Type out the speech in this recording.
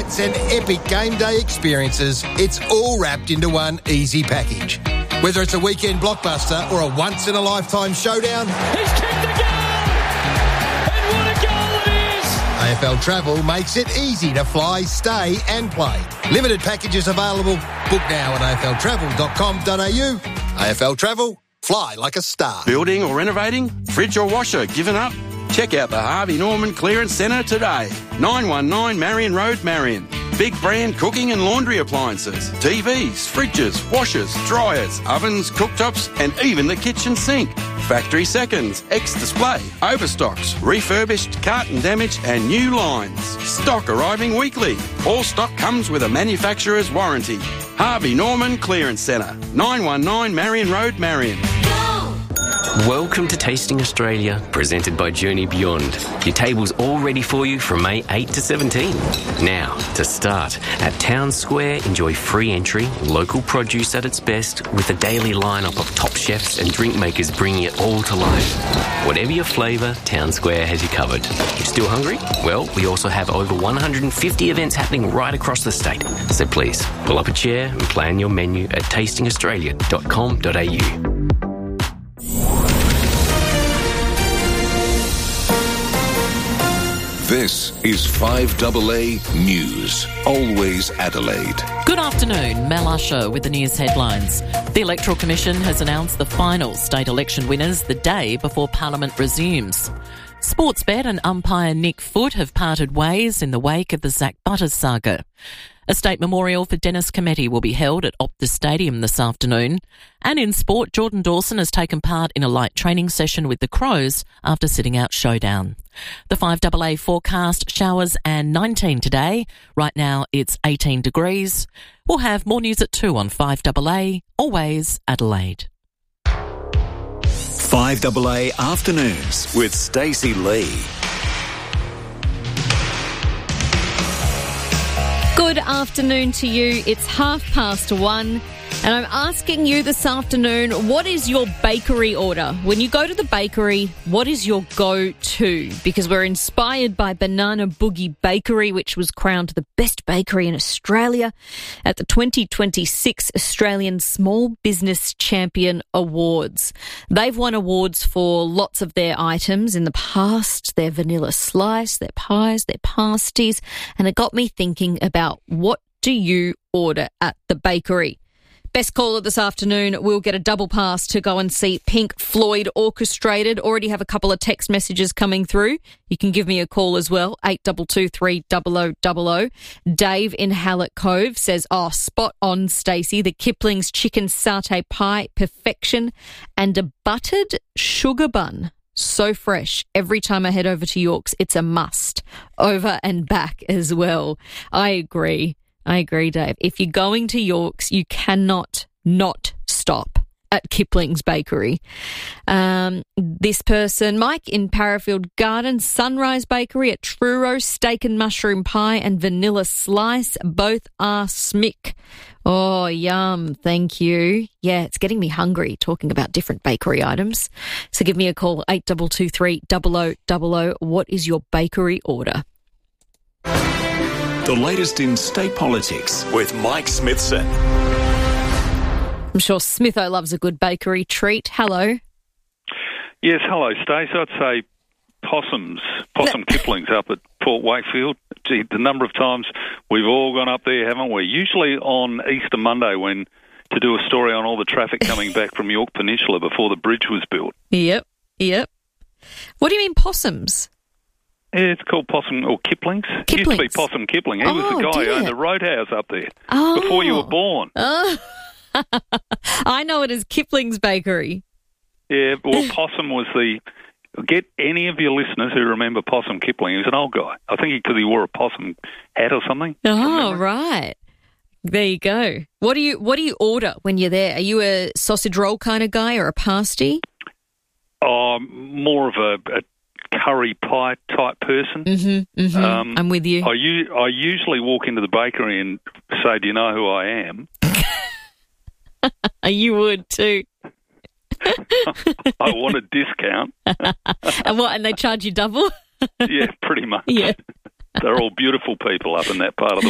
nights and epic game day experiences, it's all wrapped into one easy package. Whether it's a weekend blockbuster or a once-in-a-lifetime showdown... He's kicked the goal! And what a goal it is! AFL Travel makes it easy to fly, stay and play. Limited packages available. Book now at afltravel.com.au. AFL Travel, fly like a star. Building or renovating? Fridge or washer given up? Check out the Harvey Norman Clearance Centre today. 919 Marion Road, Marion. Big brand cooking and laundry appliances, TVs, fridges, washers, dryers, ovens, cooktops and even the kitchen sink. Factory seconds, ex-display, overstocks, refurbished, carton damage and new lines. Stock arriving weekly. All stock comes with a manufacturer's warranty. Harvey Norman Clearance Centre, 919 Marion Road, Marion. Welcome to Tasting Australia, presented by Journey Beyond. Your table's all ready for you from May 8 to 17. Now, to start, at Town Square, enjoy free entry, local produce at its best, with a daily lineup of top chefs and drink makers bringing it all to life. Whatever your flavour, Town Square has you covered. You still hungry? Well, we also have over 150 events happening right across the state. So please, pull up a chair and plan your menu at tastingaustralia.com.au. This is 5AA News, always Adelaide. Good afternoon, Mel Usher with the news headlines. The Electoral Commission has announced the final state election winners the day before Parliament resumes. Sportsbet and umpire Nick Foot have parted ways in the wake of the Zach Butters saga. A state memorial for Dennis Cometti will be held at Optus Stadium this afternoon. And in sport, Jordan Dawson has taken part in a light training session with the Crows after sitting out Showdown. The 5AA forecast, showers and 19 today. Right now it's 18 degrees. We'll have more news at 2 on 5AA, always Adelaide. 5AA Afternoons with Stacey Lee. Good afternoon to you. It's 1:30, and I'm asking you this afternoon, what is your bakery order? When you go to the bakery, what is your go-to? Because we're inspired by Banana Boogie Bakery, which was crowned the best bakery in Australia at the 2026 Australian Small Business Champion Awards. They've won awards for lots of their items in the past, their vanilla slice, their pies, their pasties, and it got me thinking about what do you order at the bakery? Best caller this afternoon will get a double pass to go and see Pink Floyd orchestrated. Already have a couple of text messages coming through. You can give me a call as well, 8223 0000. Dave in Hallett Cove says, spot on, Stacey. The Kipling's chicken satay pie, perfection, and a buttered sugar bun. So fresh. Every time I head over to York's, it's a must. Over and back as well. I agree, Dave. If you're going to York's, you cannot not stop at Kipling's Bakery. This person, Mike in Parafield Gardens, Sunrise Bakery at Truro, steak and mushroom pie and vanilla slice. Both are smick. Oh, yum. Thank you. Yeah, it's getting me hungry talking about different bakery items. So give me a call, 8223 0000. What is your bakery order? The latest in state politics with Mike Smithson. I'm sure Smitho loves a good bakery treat. Hello. Yes, hello, Stace. I'd say Possum Kipling's up at Port Wakefield. Gee, the number of times we've all gone up there, haven't we? Usually on Easter Monday to do a story on all the traffic coming back from York Peninsula before the bridge was built. Yep. What do you mean possums? Yeah, it's called Possum or Kipling's. It used to be Possum Kipling. He was the guy who owned the Roadhouse up there before you were born. Oh. I know it as Kipling's Bakery. Yeah, well, Possum was get any of your listeners who remember Possum Kipling. He was an old guy. I think because he wore a possum hat or something. Oh, right. There you go. What do you order when you're there? Are you a sausage roll kind of guy or a pasty? More of a curry pie type person. Mm-hmm. I'm with you. I usually walk into the bakery and say, "Do you know who I am?" You would too. I want a discount. And they charge you double? Yeah, pretty much. Yeah. They're all beautiful people up in that part of the